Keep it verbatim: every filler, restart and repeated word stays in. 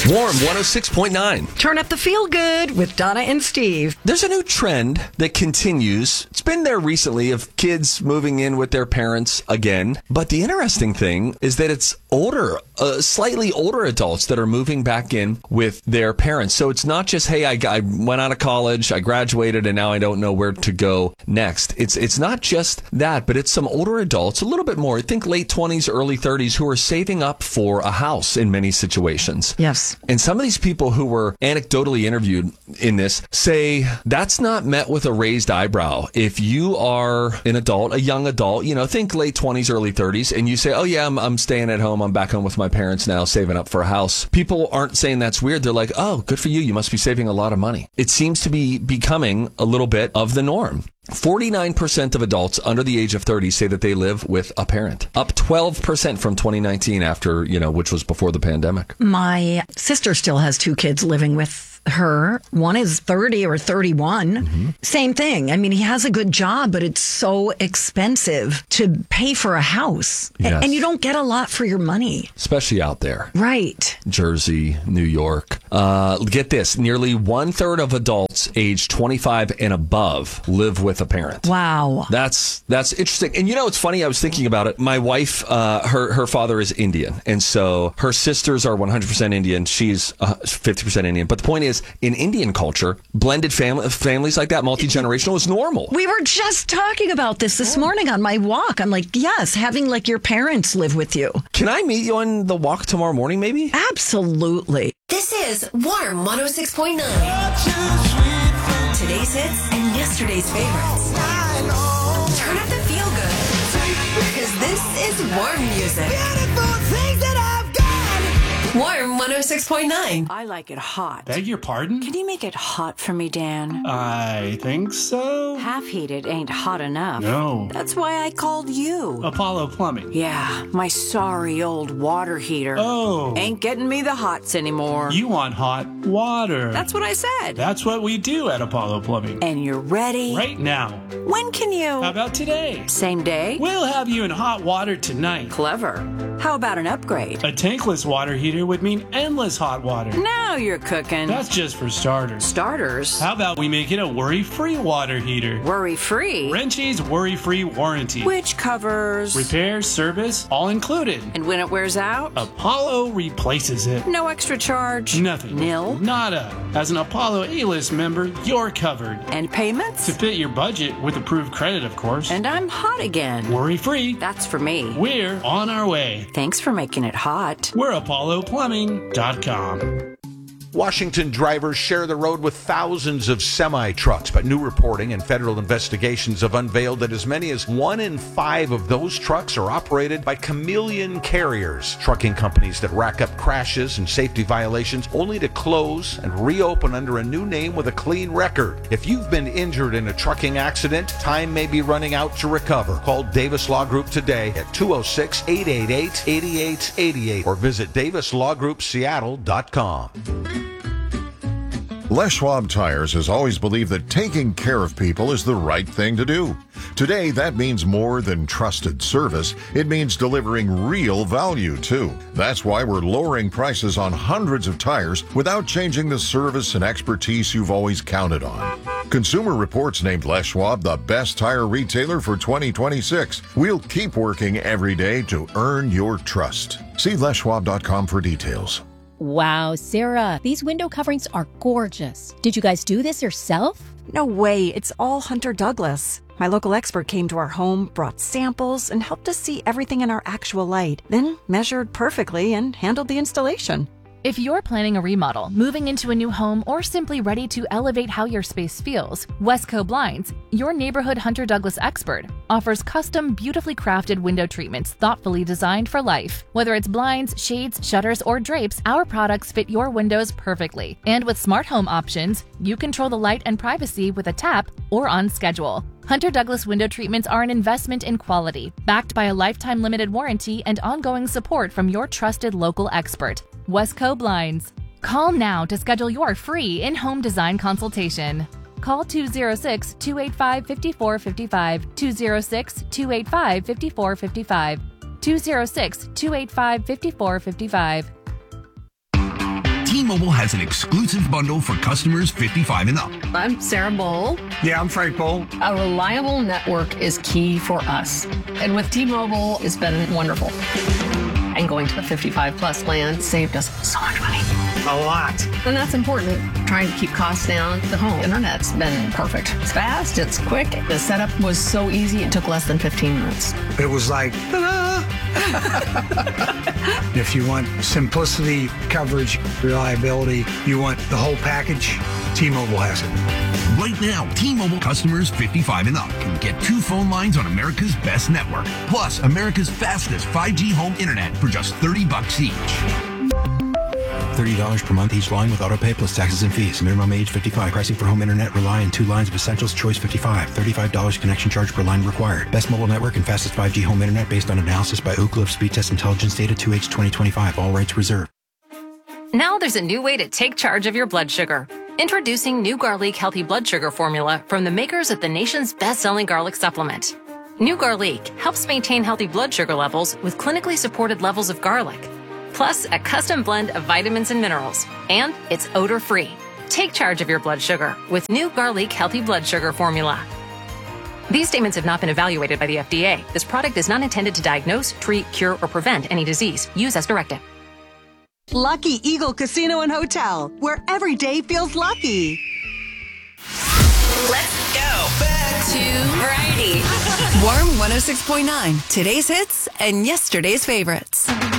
Warm one oh six point nine. Turn up the feel good with Donna and Steve. There's a new trend that continues. It's been there recently of kids moving in with their parents again. But the interesting thing is that it's older, uh, slightly older adults that are moving back in with their parents. So it's not just, hey, I, I went out of college, I graduated, and now I don't know where to go next. It's it's not just that, but it's some older adults, a little bit more, I think late twenties, early thirties, who are saving up for a house in many situations. Yes. And some of these people who were anecdotally interviewed in this say that's not met with a raised eyebrow. If you are an adult, a young adult, you know, think late twenties, early thirties, and you say, oh yeah, I'm, I'm staying at home. I'm back home with my parents now, saving up for a house. People aren't saying that's weird. They're like, oh, good for you. You must be saving a lot of money. It seems to be becoming a little bit of the norm. forty-nine percent of adults under the age of thirty say that they live with a parent. Up twelve percent from twenty nineteen after, you know, which was before the pandemic. My sister still has two kids living with her. One is thirty or thirty-one. Mm-hmm. Same thing. I mean, he has a good job, but it's so expensive to pay for a house. Yes. And you don't get a lot for your money. Especially out there. Right. Jersey, New York. Uh, get this. Nearly one third of adults aged twenty-five and above live with a parent. Wow. That's that's interesting. And you know, it's funny. I was thinking about it. My wife, uh, her, her father is Indian. And so her sisters are one hundred percent Indian. She's uh, fifty percent Indian. But the point is, in Indian culture, blended fam- families like that, multi-generational, is normal. We were just talking about this this morning on my walk. I'm like, yes, having like your parents live with you. Can I meet you on the walk tomorrow morning, maybe? Absolutely. This is Warm one oh six point nine. Today's hits and yesterday's favorites. Turn up the feel good, because this is Warm music. Warm one oh six point nine. I like it hot. Beg your pardon? Can you make it hot for me, Dan? I think so. Half heated ain't hot enough. No. That's why I called you. Apollo Plumbing. Yeah, my sorry old water heater. Oh. Ain't getting me the hots anymore. You want hot water. That's what I said. That's what we do at Apollo Plumbing. And you're ready? Right now. When can you? How about today? Same day? We'll have you in hot water tonight. Clever. How about an upgrade? A tankless water heater would mean endless hot water. Now you're cooking. That's just for starters. Starters? How about we make it a worry-free water heater? Worry-free? Wrenchie's worry-free warranty. Which covers? Repair, service, all included. And when it wears out? Apollo replaces it. No extra charge? Nothing. Nil? Nada. As an Apollo A-list member, you're covered. And payments? To fit your budget with approved credit, of course. And I'm hot again. Worry-free. That's for me. We're on our way. Thanks for making it hot. We're Apollo Plumbing dot com. Washington drivers share the road with thousands of semi-trucks, but new reporting and federal investigations have unveiled that as many as one in five of those trucks are operated by chameleon carriers, trucking companies that rack up crashes and safety violations only to close and reopen under a new name with a clean record. If you've been injured in a trucking accident, time may be running out to recover. Call Davis Law Group today at two oh six, eight eight eight, eight eight eight eight or visit davis law group seattle dot com. Les Schwab Tires has always believed that taking care of people is the right thing to do. Today, that means more than trusted service. It means delivering real value, too. That's why we're lowering prices on hundreds of tires without changing the service and expertise you've always counted on. Consumer Reports named Les Schwab the best tire retailer for twenty twenty-six. We'll keep working every day to earn your trust. See les schwab dot com for details. Wow, Sarah, these window coverings are gorgeous. Did you guys do this yourself? No way, it's all Hunter Douglas. My local expert came to our home, brought samples, and helped us see everything in our actual light, then measured perfectly and handled the installation. If you're planning a remodel, moving into a new home, or simply ready to elevate how your space feels, Westco Blinds, your neighborhood Hunter Douglas expert, offers custom, beautifully crafted window treatments thoughtfully designed for life. Whether it's blinds, shades, shutters, or drapes, our products fit your windows perfectly. And with smart home options, you control the light and privacy with a tap or on schedule. Hunter Douglas window treatments are an investment in quality, backed by a lifetime limited warranty and ongoing support from your trusted local expert, Westco Blinds. Call now to schedule your free in-home design consultation. Call two oh six, two eight five, five four five five, two oh six, two eight five, five four five five, two oh six, two eight five, five four five five. T-Mobile has an exclusive bundle for customers fifty-five and up. I'm Sarah Bowl. Yeah, I'm Frank Bowl. A reliable network is key for us. And with T-Mobile, it's been wonderful. And going to the fifty-five plus plan saved us so much money. A lot. And that's important. Trying to keep costs down. The home internet's been perfect. It's fast, it's quick. The setup was so easy, it took less than fifteen minutes. It was like, ta-da! If you want simplicity, coverage, reliability, you want the whole package, T-Mobile has it. Right now, T-Mobile customers fifty-five and up can get two phone lines on America's best network, plus America's fastest five G home internet for just thirty bucks each. thirty dollars per month each line with auto pay plus taxes and fees. Minimum age fifty-five. Pricing for home internet rely on two lines of Essentials Choice fifty-five. thirty-five dollars connection charge per line required. Best mobile network and fastest five G home internet based on analysis by Ookla of Speed Test Intelligence Data two H twenty twenty-five. All rights reserved. Now there's a new way to take charge of your blood sugar. Introducing New Garlic Healthy Blood Sugar Formula from the makers of the nation's best-selling garlic supplement. New Garlic helps maintain healthy blood sugar levels with clinically supported levels of garlic, plus a custom blend of vitamins and minerals, and it's odor-free. Take charge of your blood sugar with New Garlic Healthy Blood Sugar Formula. These statements have not been evaluated by the F D A. This product is not intended to diagnose, treat, cure, or prevent any disease. Use as directed. Lucky Eagle Casino and Hotel, where every day feels lucky. Let's go back to Variety. Warm one oh six point nine. Today's hits and yesterday's favorites.